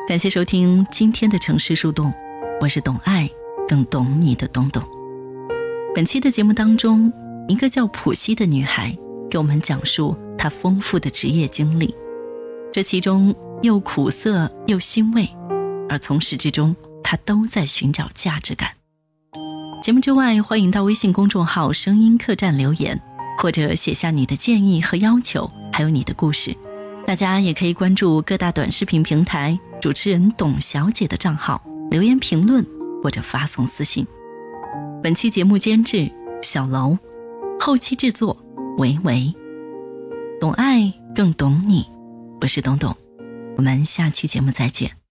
感谢收听今天的城市树洞，我是懂爱更懂你的东东。本期的节目当中，一个叫普希的女孩给我们讲述她丰富的职业经历，这其中又苦涩又欣慰，而从始至终她都在寻找价值感。节目之外，欢迎到微信公众号声音客栈留言，或者写下你的建议和要求，还有你的故事。大家也可以关注各大短视频平台主持人董小姐的账号，留言评论或者发送私信。本期节目监制小楼，后期制作维维。懂爱更懂你，我是董董，我们下期节目再见。